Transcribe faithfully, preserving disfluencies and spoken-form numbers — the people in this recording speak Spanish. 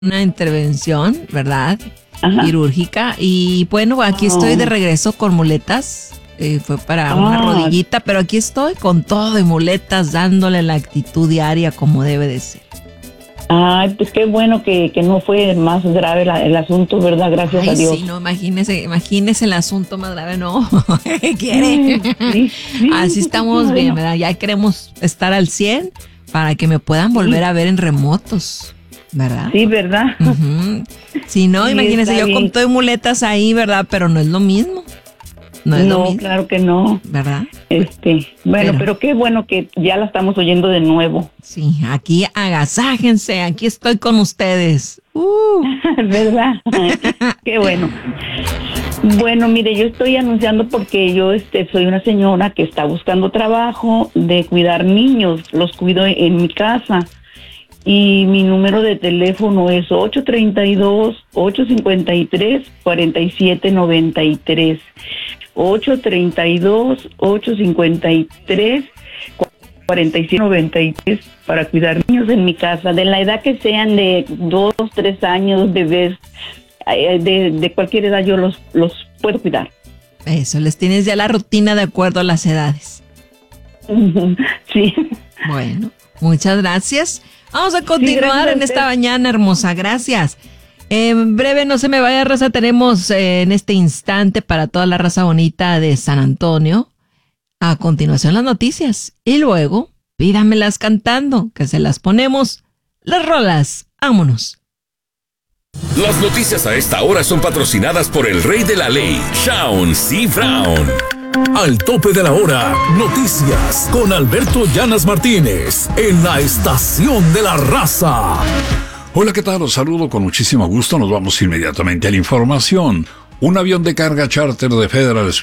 una intervención, ¿verdad? Ajá. Quirúrgica. Y bueno, aquí estoy de regreso con muletas. Eh, fue para una Ah. rodillita, pero aquí estoy con todo de muletas, dándole la actitud diaria como debe de ser. Ay, pues qué bueno que, que no fue más grave la- el asunto, ¿verdad? Gracias Ay, a Dios. sí, no, imagínese, imagínese el asunto más grave, no. ¿Qué quiere? Sí, sí, Así estamos sí, bien, bueno. ¿verdad? Ya queremos estar al cien para que me puedan volver a ver en remotos, ¿verdad? Sí, ¿verdad? Ujú. Si no, Sí, imagínese está yo con bien. todo y muletas ahí, ¿verdad? Pero no es lo mismo. No es lo No, mismo, claro que no. ¿verdad? Este, bueno, Pero- pero, qué bueno que ya la estamos oyendo de nuevo. Sí, aquí agasájense, aquí estoy con ustedes. Uh. ¿Verdad? Qué bueno. Bueno, mire, yo estoy anunciando porque yo este, soy una señora que está buscando trabajo de cuidar niños. Los cuido en mi casa. Y mi número de teléfono es ocho tres dos, ocho cinco tres, cuatro siete nueve tres. ocho tres dos, ocho cinco tres, cuatro siete nueve tres para cuidar niños en mi casa, de la edad que sean, de dos, tres años, bebés, eh, de, de cualquier edad yo los, los puedo cuidar. Eso, les tienes ya la rutina de acuerdo a las edades. Sí. Bueno, muchas gracias. Vamos a continuar gracias a en esta usted. mañana hermosa, gracias. En breve, no se me vaya, raza, tenemos eh, en este instante para toda la raza bonita de San Antonio. A continuación las noticias y luego pídamelas cantando, que se las ponemos las rolas. Vámonos. Las noticias a esta hora son patrocinadas por el rey de la ley, Shaun C. Brown. Al tope de la hora, noticias con Alberto Llanas Martínez en la estación de la raza. Hola, ¿qué tal? Los saludo con muchísimo gusto. Nos vamos inmediatamente a la información. Un avión de carga charter de Federal